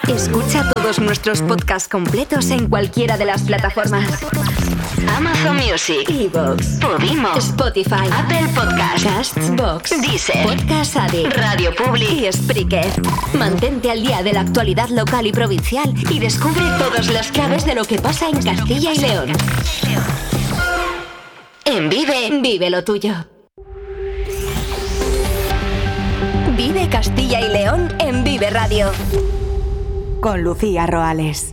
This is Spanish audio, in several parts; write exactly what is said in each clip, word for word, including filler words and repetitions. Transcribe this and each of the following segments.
Escucha todos nuestros podcasts completos en cualquiera de las plataformas: Amazon Music, iVoox, Podimo, Spotify, Apple Podcasts, Castbox, Deezer, Podcast Addict, Radio Public y Spreaker. Mantente al día de la actualidad local y provincial y descubre todas las claves de lo que pasa en Castilla y León. En Vive, vive lo tuyo. Vive Castilla y León en Vive Radio. Con Lucía Roales.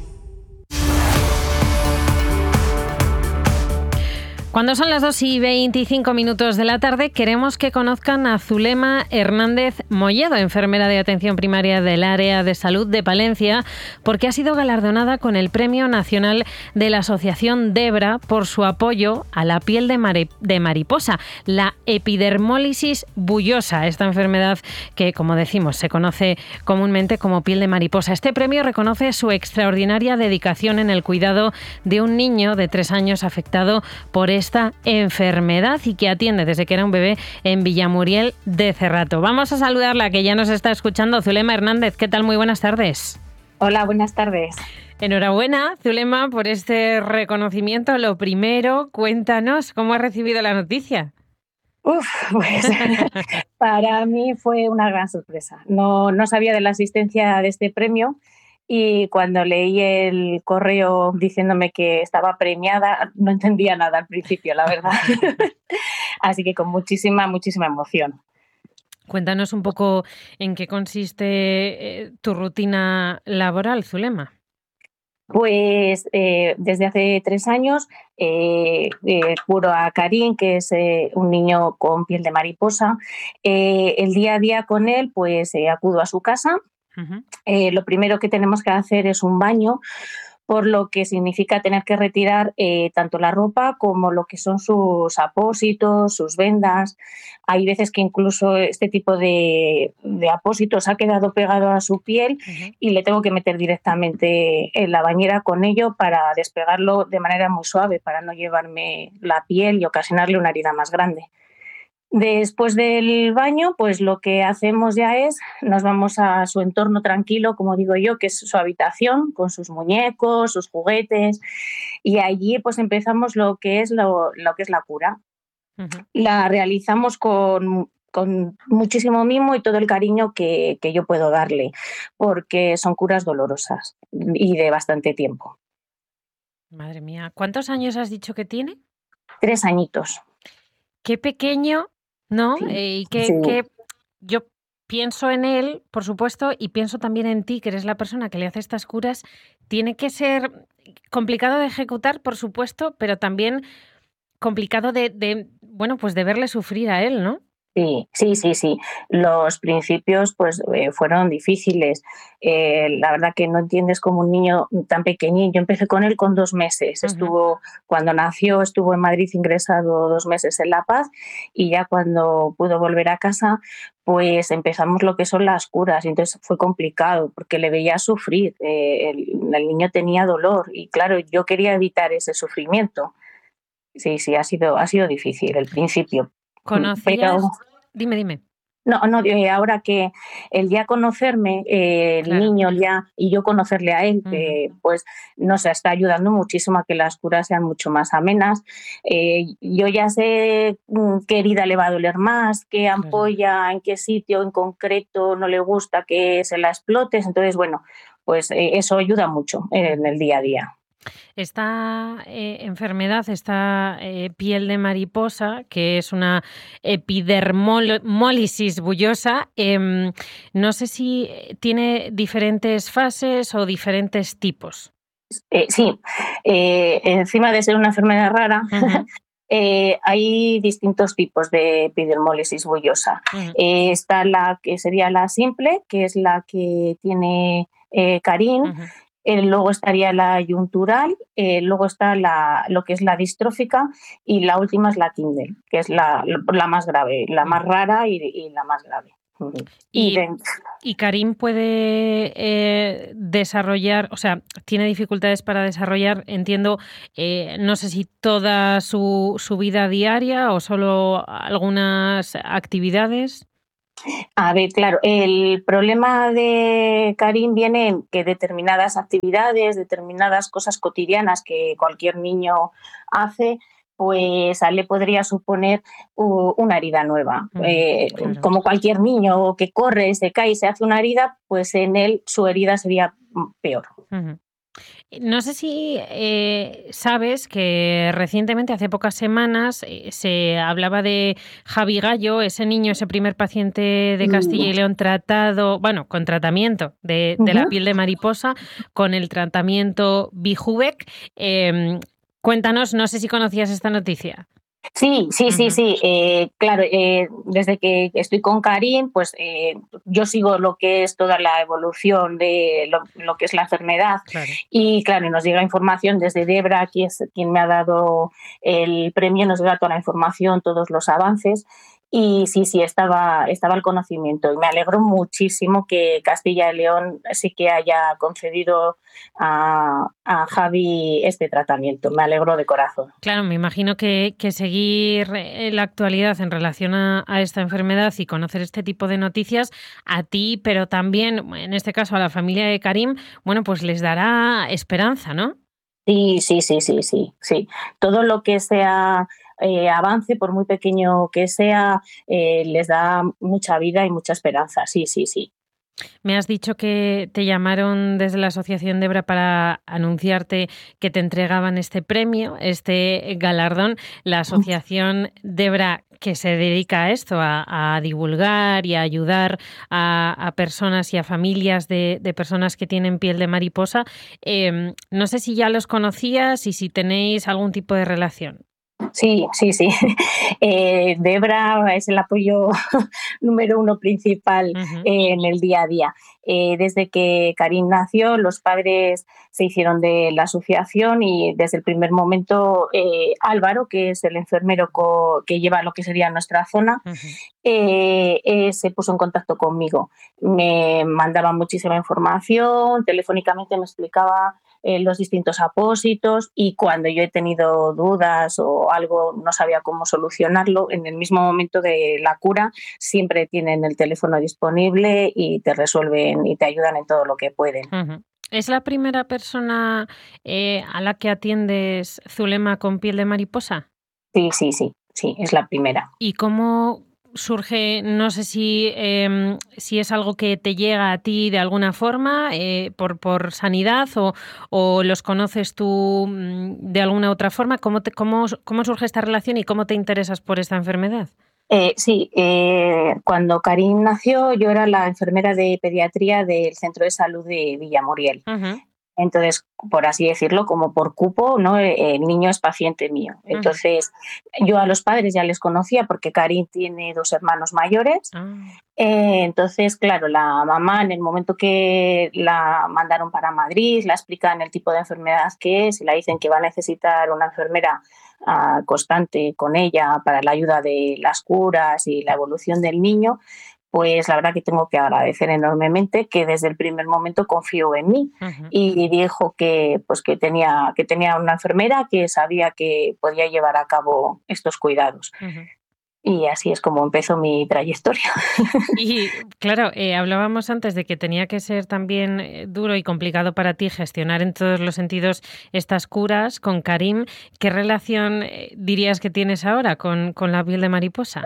Cuando son las dos y veinticinco minutos de la tarde, queremos que conozcan a Zulema Hernández Molledo, enfermera de atención primaria del área de salud de Palencia, porque ha sido galardonada con el Premio Nacional de la Asociación Debra por su apoyo a la piel de, mari- de mariposa, la epidermólisis bullosa, esta enfermedad que, como decimos, se conoce comúnmente como piel de mariposa. Este premio reconoce su extraordinaria dedicación en el cuidado de un niño de tres años afectado por esta enfermedad y que atiende desde que era un bebé en Villamuriel de Cerrato. Vamos a saludarla, que ya nos está escuchando. Zulema Hernández, ¿qué tal? Muy buenas tardes. Hola, buenas tardes. Enhorabuena, Zulema, por este reconocimiento. Lo primero, cuéntanos cómo has recibido la noticia. Uf, pues para mí fue una gran sorpresa. No, no sabía de la existencia de este premio. Y cuando leí el correo diciéndome que estaba premiada, no entendía nada al principio, la verdad. Así que con muchísima, muchísima emoción. Cuéntanos un poco en qué consiste eh, tu rutina laboral, Zulema. Pues eh, desde hace tres años eh, eh, curo a Karim, que es eh, un niño con piel de mariposa. Eh, el día a día con él, pues eh, acudo a su casa. Uh-huh. Eh, lo primero que tenemos que hacer es un baño, por lo que significa tener que retirar eh, tanto la ropa como lo que son sus apósitos, sus vendas. Hay veces que incluso este tipo de, de apósitos ha quedado pegado a su piel uh-huh. y le tengo que meter directamente en la bañera con ello para despegarlo de manera muy suave, para no llevarme la piel y ocasionarle una herida más grande. Después del baño, pues lo que hacemos ya es, nos vamos a su entorno tranquilo, como digo yo, que es su habitación, con sus muñecos, sus juguetes, y allí pues empezamos lo que es, lo, lo que es la cura. Uh-huh. La realizamos con, con muchísimo mimo y todo el cariño que, que yo puedo darle, porque son curas dolorosas y de bastante tiempo. Madre mía, ¿cuántos años has dicho que tiene? Tres añitos. Qué pequeño, ¿no? Sí, eh, y que, sí. que yo pienso en él, por supuesto, y pienso también en ti, que eres la persona que le hace estas curas. Tiene que ser complicado de ejecutar, por supuesto, pero también complicado de, de bueno, pues de verle sufrir a él, ¿no? Sí, sí, sí, sí. Los principios pues eh, fueron difíciles. Eh, la verdad que no entiendes cómo un niño tan pequeñín. Yo empecé con él con dos meses. Uh-huh. Estuvo, cuando nació estuvo en Madrid ingresado dos meses en La Paz y ya cuando pudo volver a casa pues empezamos lo que son las curas. Y entonces fue complicado porque le veía sufrir. Eh, el, el niño tenía dolor y claro, yo quería evitar ese sufrimiento. Sí, sí, ha sido, ha sido difícil el principio. ¿Conocías? Pero, dime, dime. No, no, eh, ahora que el ya conocerme, eh, el claro. niño ya, y yo conocerle a él, uh-huh. eh, pues nos está ayudando muchísimo a que las curas sean mucho más amenas. Eh, yo ya sé qué herida le va a doler más, qué ampolla, claro. en qué sitio en concreto no le gusta que se la explotes. Entonces, bueno, pues eh, eso ayuda mucho en el día a día. Esta eh, enfermedad, esta eh, piel de mariposa, que es una epidermólisis bullosa, eh, no sé si tiene diferentes fases o diferentes tipos. Eh, sí, eh, encima de ser una enfermedad rara, uh-huh. eh, hay distintos tipos de epidermólisis bullosa. Uh-huh. Eh, está la que sería la simple, que es la que tiene eh, Karim. Uh-huh. Eh, luego estaría la yuntural, eh, luego está la, lo que es la distrófica y la última es la Kindle, que es la, la más grave, la más rara y, y la más grave. Y, y Karim puede eh, desarrollar, o sea, tiene dificultades para desarrollar, entiendo, eh, no sé si toda su, su vida diaria o solo algunas actividades. A ver, claro, el problema de Karim viene en que determinadas actividades, determinadas cosas cotidianas que cualquier niño hace, pues a él le podría suponer uh, una herida nueva. Mm, Eh, claro. como cualquier niño que corre, se cae y se hace una herida, pues en él su herida sería peor. Ujú. No sé si eh, sabes que recientemente, hace pocas semanas, eh, se hablaba de Javi Gallo, ese niño, ese primer paciente de Castilla y León tratado, bueno, con tratamiento de, de la Uh-huh. piel de mariposa, con el tratamiento Bijubec. Eh, cuéntanos, no sé si conocías esta noticia. Sí, sí, sí, Ujú. sí. Eh, claro, eh, desde que estoy con Karim, pues eh, yo sigo lo que es toda la evolución de lo, lo que es la enfermedad. Claro. Y claro, nos llega información desde Debra, que es quien me ha dado el premio, nos llega toda la información, todos los avances. Y sí, sí, estaba, estaba el conocimiento. Y me alegro muchísimo que Castilla y León sí que haya concedido a, a Javi este tratamiento. Me alegro de corazón. Claro, me imagino que, que seguir eh, la actualidad en relación a, a esta enfermedad y conocer este tipo de noticias a ti, pero también, en este caso, a la familia de Karim, bueno, pues les dará esperanza, ¿no? Sí, sí, sí, sí, sí, sí. Todo lo que sea eh, avance, por muy pequeño que sea, eh, les da mucha vida y mucha esperanza. Sí, sí, sí. Me has dicho que te llamaron desde la Asociación Debra para anunciarte que te entregaban este premio, este galardón. La Asociación Debra, que se dedica a esto, a, a divulgar y a ayudar a, a personas y a familias de, de personas que tienen piel de mariposa. Eh, no sé si ya los conocías y si tenéis algún tipo de relación. Sí, sí, sí. Eh, Debra es el apoyo número uno principal Uh-huh. eh, en el día a día. Eh, desde que Karim nació, los padres se hicieron de la asociación y desde el primer momento eh, Álvaro, que es el enfermero co- que lleva lo que sería nuestra zona, Uh-huh. eh, eh, se puso en contacto conmigo. Me mandaba muchísima información, telefónicamente me explicaba eh, los distintos apósitos y cuando yo he tenido dudas o algo no sabía cómo solucionarlo, en el mismo momento de la cura siempre tienen el teléfono disponible y te resuelven y te ayudan en todo lo que pueden. Uh-huh. ¿Es la primera persona eh, a la que atiendes, Zulema, con piel de mariposa? Sí, sí, sí, sí, es la primera. ¿Y cómo surge? No sé si, eh, si es algo que te llega a ti de alguna forma, eh, por, por sanidad, o, o los conoces tú mm, de alguna otra forma. ¿Cómo, te, cómo, ¿Cómo surge esta relación y cómo te interesas por esta enfermedad? Eh, sí, eh, cuando Karim nació yo era la enfermera de pediatría del Centro de Salud de Villamuriel. Uh-huh. Entonces, por así decirlo, como por cupo, ¿no? El niño es paciente mío. Entonces, uh-huh. Yo a los padres ya les conocía porque Karim tiene dos hermanos mayores. Ah. Eh, entonces, claro, la mamá en el momento que la mandaron para Madrid, la explican el tipo de enfermedad que es y la dicen que va a necesitar una enfermera uh, constante con ella para la ayuda de las curas y la evolución del niño. Pues la verdad que tengo que agradecer enormemente que desde el primer momento confió en mí uh-huh. y dijo que, pues que, tenía, que tenía una enfermera que sabía que podía llevar a cabo estos cuidados. Uh-huh. Y así es como empezó mi trayectoria. Y claro, eh, hablábamos antes de que tenía que ser también eh, duro y complicado para ti gestionar en todos los sentidos estas curas con Karim. ¿Qué relación eh, dirías que tienes ahora con, con la piel de mariposa?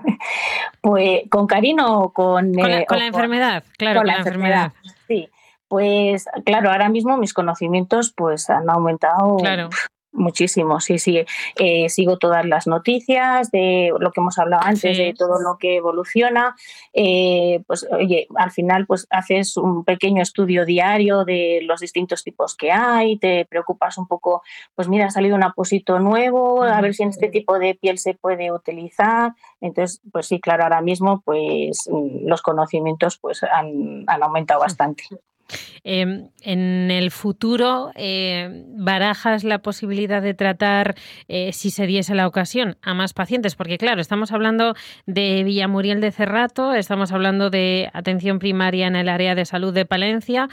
Pues con Karim o con... Con la, eh, con o la enfermedad, con, claro, con con la, la enfermedad. enfermedad. Sí, pues claro, ahora mismo mis conocimientos pues han aumentado... Claro. Muchísimo, sí, sí. Eh, sigo todas las noticias de lo que hemos hablado antes, sí. De todo lo que evoluciona. Eh, pues, oye, al final, pues haces un pequeño estudio diario de los distintos tipos que hay, te preocupas un poco, pues mira, ha salido un apósito nuevo, uh-huh. A ver si en este tipo de piel se puede utilizar. Entonces, pues sí, claro, ahora mismo, pues los conocimientos pues han, han aumentado bastante. Eh, en el futuro, eh, ¿barajas la posibilidad de tratar, eh, si se diese la ocasión, a más pacientes? Porque claro, estamos hablando de Villamuriel de Cerrato, estamos hablando de atención primaria en el área de salud de Palencia,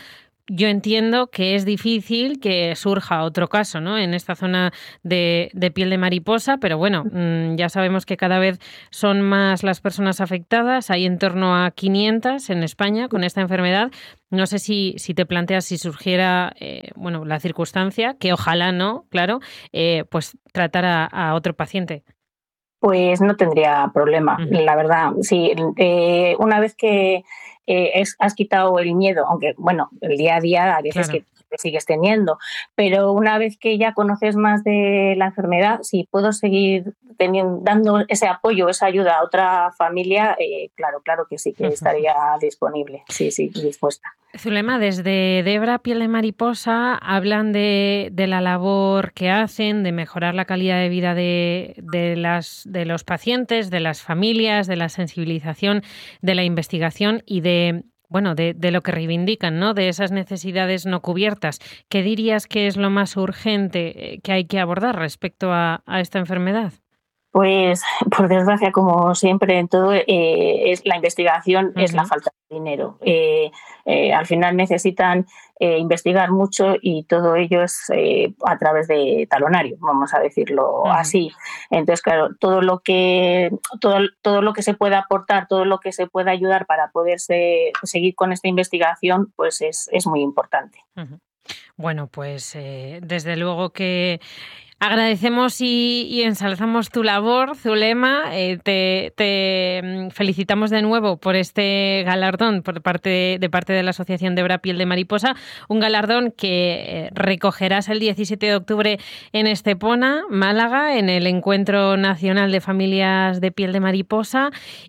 yo entiendo que es difícil que surja otro caso, ¿no?, en esta zona de, de piel de mariposa, pero bueno, mmm, ya sabemos que cada vez son más las personas afectadas, hay en torno a quinientas en España con esta enfermedad. No sé si, si te planteas, si surgiera eh, bueno, la circunstancia, que ojalá no, claro, eh, pues tratar a, a otro paciente. Pues no tendría problema, uh-huh. la verdad. Sí, eh, una vez que eh, es, has quitado el miedo, aunque bueno, el día a día a veces claro. que te sigues teniendo, pero una vez que ya conoces más de la enfermedad, si puedo seguir teniendo, dando ese apoyo, esa ayuda a otra familia, eh, claro, claro que sí que estaría uh-huh. disponible, sí, sí, dispuesta. Zulema, desde Debra Piel de Mariposa hablan de, de la labor que hacen, de mejorar la calidad de vida de, de, las, de los pacientes, de las familias, de la sensibilización, de la investigación y de, bueno, de, de lo que reivindican, ¿no?, de esas necesidades no cubiertas. ¿Qué dirías que es lo más urgente que hay que abordar respecto a, a esta enfermedad? Pues, por desgracia, como siempre en todo, eh, es la investigación, uh-huh. es la falta de dinero. Eh, eh, al final necesitan eh, investigar mucho y todo ello es eh, a través de talonario, vamos a decirlo uh-huh. así. Entonces, claro, todo lo que todo, todo lo que se pueda aportar, todo lo que se pueda ayudar para poderse seguir con esta investigación, pues es, es muy importante. Uh-huh. Bueno, pues eh, desde luego que agradecemos y, y ensalzamos tu labor, Zulema. Eh, te, te felicitamos de nuevo por este galardón por parte de parte de la Asociación Debra Piel de Mariposa, un galardón que recogerás el diecisiete de octubre en Estepona, Málaga, en el Encuentro Nacional de Familias de Piel de Mariposa.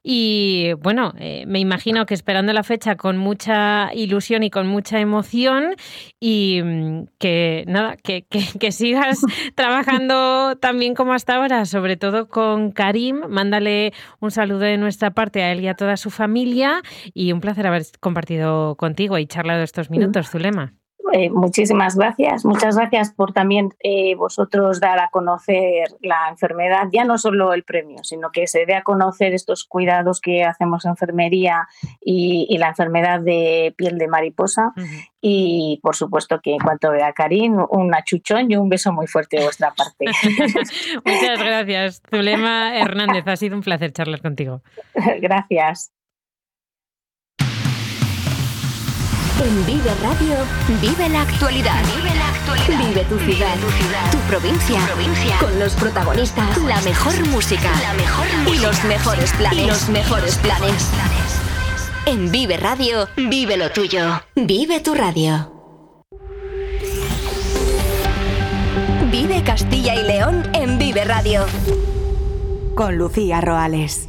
Y bueno, eh, me imagino que esperando la fecha con mucha ilusión y con mucha emoción, y que nada, que, que, que sigas trabajando trabajando también como hasta ahora, sobre todo con Karim. Mándale un saludo de nuestra parte a él y a toda su familia, y un placer haber compartido contigo y charlado estos minutos, Zulema. Eh, muchísimas gracias, muchas gracias por también eh, vosotros dar a conocer la enfermedad, ya no solo el premio, sino que se dé a conocer estos cuidados que hacemos en enfermería y, y la enfermedad de piel de mariposa. Uh-huh. Y por supuesto que en cuanto vea a Karim, un achuchón y un beso muy fuerte de vuestra parte. Muchas gracias, Zulema Hernández, ha sido un placer charlar contigo. Gracias. En Vive Radio, vive la actualidad. Vive la actualidad. Vive tu ciudad, tu, ciudad, tu provincia, tu provincia, con los protagonistas, la mejor música, la mejor música y los mejores planes. Y los mejores planes. En Vive Radio, vive lo tuyo. Vive tu radio. Vive Castilla y León en Vive Radio. Con Lucía Roales.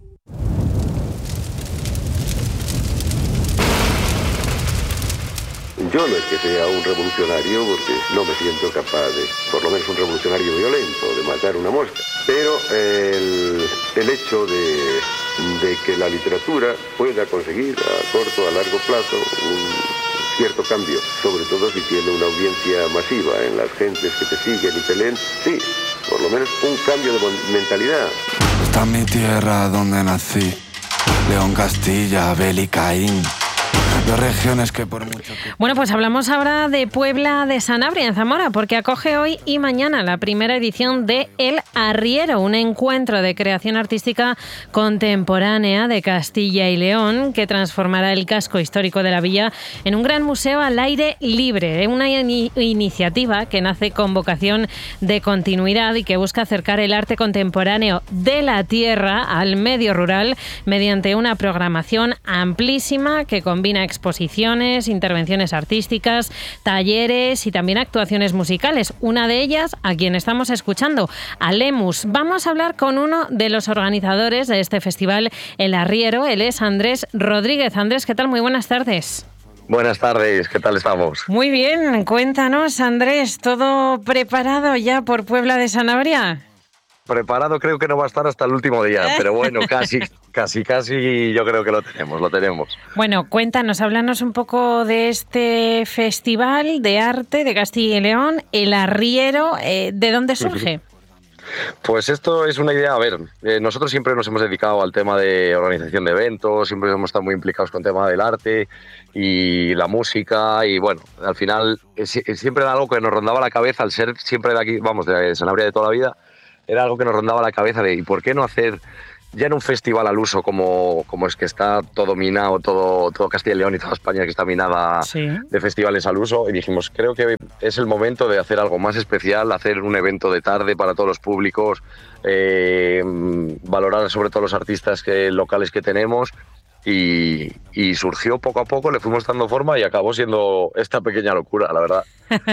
Yo no es que sea un revolucionario, porque no me siento capaz de, por lo menos un revolucionario violento, de matar una mosca. Pero el, el hecho de, de que la literatura pueda conseguir a corto, a largo plazo, un cierto cambio, sobre todo si tiene una audiencia masiva en las gentes que te siguen y te leen, sí, por lo menos un cambio de mentalidad. Está mi tierra donde nací, León, Castilla, Abel y Caín. Dos regiones que por mucho que... Bueno, pues hablamos ahora de Puebla de Sanabria, en Zamora, porque acoge hoy y mañana la primera edición de El Arriero, un encuentro de creación artística contemporánea de Castilla y León que transformará el casco histórico de la villa en un gran museo al aire libre. Una in- iniciativa que nace con vocación de continuidad y que busca acercar el arte contemporáneo de la tierra al medio rural mediante una programación amplísima que combina exposiciones, intervenciones artísticas, talleres y también actuaciones musicales. Una de ellas, a quien estamos escuchando, a Lemus. Vamos a hablar con uno de los organizadores de este festival, El Arriero. Él es Andrés Rodríguez. Andrés, ¿qué tal? Muy buenas tardes. Buenas tardes, ¿qué tal estamos? Muy bien, cuéntanos, Andrés, ¿todo preparado ya por Puebla de Sanabria? Preparado creo que no va a estar hasta el último día, pero bueno, casi, casi, casi yo creo que lo tenemos, lo tenemos. Bueno, cuéntanos, háblanos un poco de este festival de arte de Castilla y León, El Arriero, eh, ¿de dónde surge? Pues esto es una idea, a ver, eh, nosotros siempre nos hemos dedicado al tema de organización de eventos, siempre hemos estado muy implicados con el tema del arte y la música y bueno, al final es, es siempre era algo que nos rondaba la cabeza al ser siempre de aquí, vamos, de Sanabria de toda la vida, era algo que nos rondaba la cabeza de ¿y por qué no hacer ya en un festival al uso como, como es que está todo minado, todo, todo Castilla y León y toda España que está minada sí. de festivales al uso? Y dijimos, creo que es el momento de hacer algo más especial, hacer un evento de tarde para todos los públicos, eh, valorar sobre todo los artistas que, locales que tenemos. Y, y surgió poco a poco, le fuimos dando forma y acabó siendo esta pequeña locura, la verdad.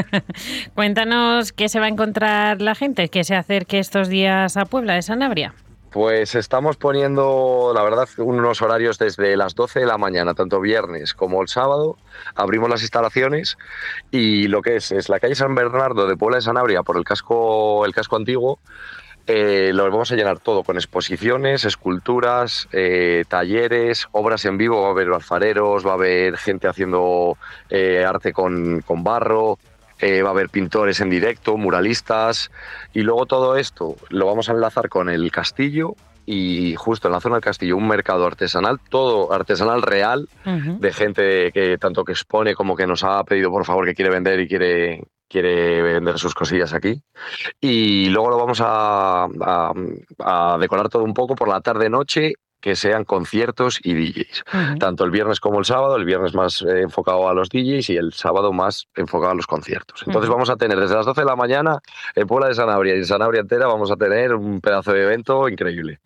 Cuéntanos qué se va a encontrar la gente que se acerque estos días a Puebla de Sanabria. Pues estamos poniendo, la verdad, unos horarios desde las doce de la mañana, tanto viernes como el sábado. Abrimos las instalaciones y lo que es, es la calle San Bernardo de Puebla de Sanabria por el casco, el casco antiguo. Eh, lo vamos a llenar todo con exposiciones, esculturas, eh, talleres, obras en vivo. Va a haber alfareros, va a haber gente haciendo eh, arte con, con barro. Eh, va a haber pintores en directo, muralistas, y luego todo esto lo vamos a enlazar con el castillo y justo en la zona del castillo un mercado artesanal, todo artesanal real, uh-huh. de gente que tanto que expone como que nos ha pedido por favor que quiere vender y quiere, quiere vender sus cosillas aquí. Y luego lo vamos a, a, a decorar todo un poco por la tarde-noche, que sean conciertos y D Js. Uh-huh. Tanto el viernes como el sábado, el viernes más eh, enfocado a los D Js y el sábado más enfocado a los conciertos. Entonces uh-huh. vamos a tener desde las doce de la mañana en Puebla de Sanabria y en Sanabria entera vamos a tener un pedazo de evento increíble.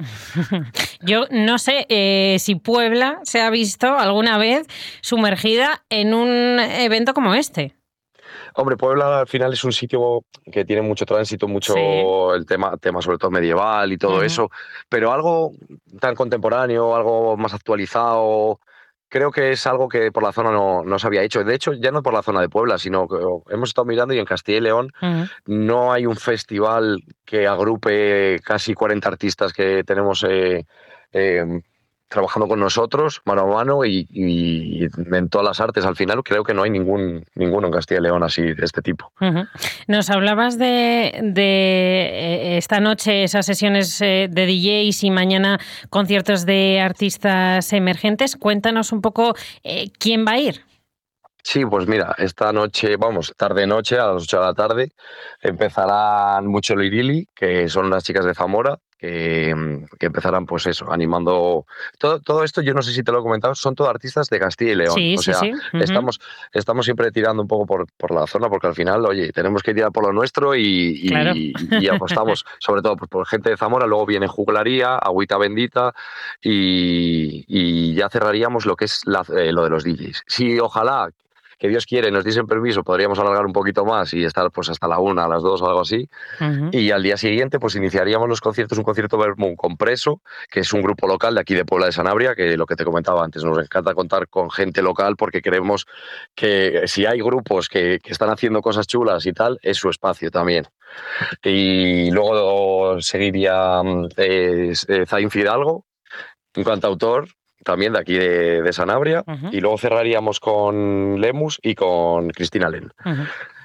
Yo no sé eh, si Puebla se ha visto alguna vez sumergida en un evento como este. Hombre, Puebla al final es un sitio que tiene mucho tránsito, mucho sí. el tema, tema sobre todo medieval y todo uh-huh. eso, pero algo tan contemporáneo, algo más actualizado, creo que es algo que por la zona no, no se había hecho. De hecho, ya no por la zona de Puebla, sino que hemos estado mirando y en Castilla y León uh-huh. no hay un festival que agrupe casi cuarenta artistas que tenemos eh, eh, trabajando con nosotros, mano a mano, y, y en todas las artes. Al final creo que no hay ningún ninguno en Castilla y León así de este tipo. Uh-huh. Nos hablabas de, de esta noche esas sesiones de D Js y mañana conciertos de artistas emergentes. Cuéntanos un poco eh, quién va a ir. Sí, pues mira, esta noche, vamos, tarde-noche, a las ocho de la tarde, empezarán Mucho Lirili, que son unas chicas de Zamora, que, que empezarán, pues eso, animando... Todo, todo esto, yo no sé si te lo he comentado, son todos artistas de Castilla y León. Sí, o sea, sí, sí. Uh-huh. estamos, estamos siempre tirando un poco por, por la zona, porque al final, oye, tenemos que tirar por lo nuestro y, y, claro. y, y apostamos, sobre todo pues, por gente de Zamora, luego viene Juglaría, Agüita Bendita, y, y ya cerraríamos lo que es la, eh, lo de los D Js. Sí, ojalá... que Dios quiere, nos diesen permiso, podríamos alargar un poquito más y estar pues hasta la una, a las dos o algo así. Uh-huh. Y al día siguiente pues iniciaríamos los conciertos, un concierto Vermú con Preso, que es un grupo local de aquí de Puebla de Sanabria, que lo que te comentaba antes, nos encanta contar con gente local porque creemos que si hay grupos que, que están haciendo cosas chulas y tal, es su espacio también. Y luego seguiría eh, eh, Zain Fidalgo, un cantautor, también de aquí de, de Sanabria, uh-huh. y luego cerraríamos con Lemus y con Cristina Len. Uh-huh.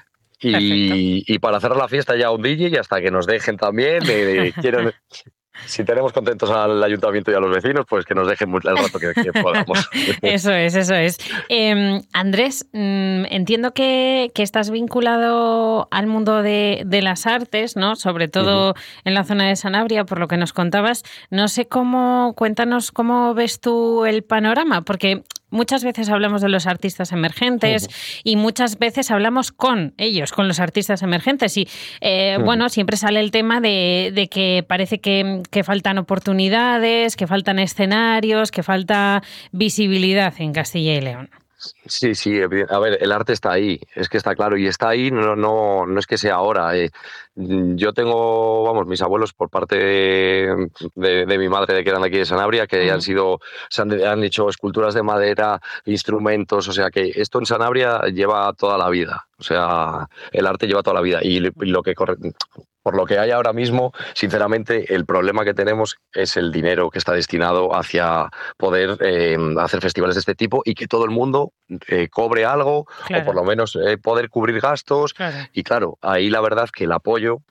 Y, y para cerrar la fiesta ya un D J y hasta que nos dejen también, eh, quieren... Si tenemos contentos al ayuntamiento y a los vecinos, pues que nos dejen el rato que, que podamos. Eso es, eso es. Eh, Andrés, mmm, entiendo que, que estás vinculado al mundo de, de las artes, ¿no? Sobre todo uh-huh. en la zona de Sanabria, por lo que nos contabas. No sé cómo, cuéntanos cómo ves tú el panorama, porque muchas veces hablamos de los artistas emergentes uh-huh. y muchas veces hablamos con ellos, con los artistas emergentes. Y eh, uh-huh. bueno, siempre sale el tema de, de que parece que, que faltan oportunidades, que faltan escenarios, que falta visibilidad en Castilla y León. Sí, sí, a ver, el arte está ahí, es que está claro, y está ahí, no, no, no es que sea ahora. Eh. Yo tengo, vamos, mis abuelos por parte de, de, de mi madre, de que eran de aquí de Sanabria, que uh-huh. han sido, se han, han hecho esculturas de madera, instrumentos, o sea que esto en Sanabria lleva toda la vida, o sea, el arte lleva toda la vida, y lo que corre... Por lo que hay ahora mismo, sinceramente, el problema que tenemos es el dinero que está destinado hacia poder eh, hacer festivales de este tipo y que todo el mundo eh, cobre algo, claro. o por lo menos eh, poder cubrir gastos. Claro. Y claro, ahí la verdad que el apoyo, pues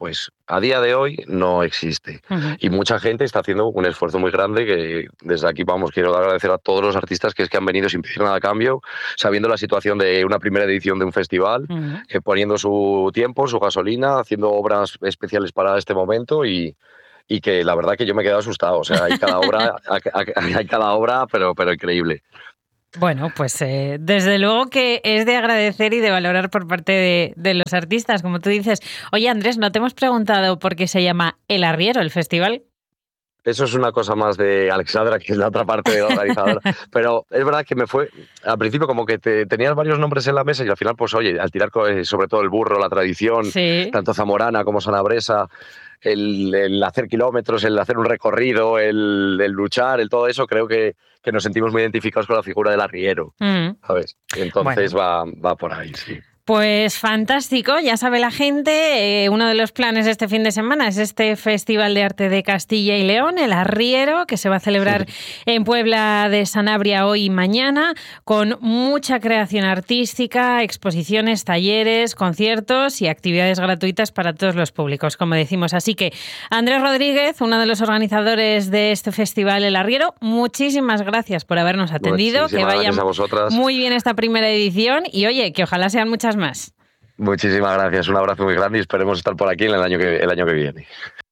a día de hoy no existe. Uh-huh. Y mucha gente está haciendo un esfuerzo muy grande que desde aquí, vamos, quiero agradecer a todos los artistas que es que han venido sin pedir nada a cambio, sabiendo la situación de una primera edición de un festival, uh-huh. que poniendo su tiempo, su gasolina, haciendo obras especiales para este momento y, y que la verdad que yo me he quedado asustado. O sea, hay cada obra, hay cada obra pero, pero increíble. Bueno, pues eh, desde luego que es de agradecer y de valorar por parte de, de los artistas, como tú dices. Oye, Andrés, ¿no te hemos preguntado por qué se llama El Arriero, el festival? Eso es una cosa más de Alexandra, que es la otra parte de la organizadora. Pero es verdad que me fue, al principio como que te, tenías varios nombres en la mesa y al final, pues oye, al tirar sobre todo el burro, la tradición, sí. tanto zamorana como sanabresa, el, el hacer kilómetros, el hacer un recorrido, el, el luchar, el todo eso, creo que, que nos sentimos muy identificados con la figura del arriero, mm. ¿sabes? Y entonces bueno. va, va por ahí, sí. Pues fantástico, ya sabe la gente, eh, uno de los planes de este fin de semana es este Festival de Arte de Castilla y León, El Arriero, que se va a celebrar sí. en Puebla de Sanabria hoy y mañana, con mucha creación artística, exposiciones, talleres, conciertos y actividades gratuitas para todos los públicos, como decimos. Así que Andrés Rodríguez, uno de los organizadores de este Festival El Arriero, muchísimas gracias por habernos atendido, muchísimas que vaya a vosotras. Muy bien esta primera edición y oye, que ojalá sean muchas más. Muchísimas gracias, un abrazo muy grande y esperemos estar por aquí el año que, el año que viene.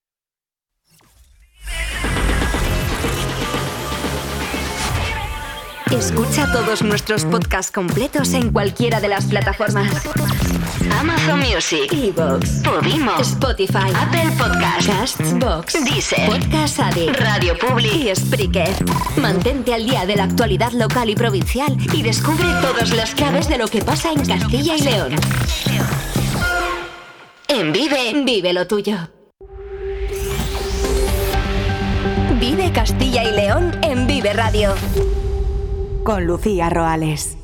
Escucha todos nuestros podcasts completos en cualquiera de las plataformas. Amazon Music, Evox, Podimo, Spotify, Apple Podcasts, Castbox, Deezer, Podcast Addict, Radio Public y Spreaker. Mantente al día de la actualidad local y provincial y descubre todas las claves de lo que pasa en Castilla y León. En Vive, vive lo tuyo. Vive Castilla y León en Vive Radio. Con Lucía Roales.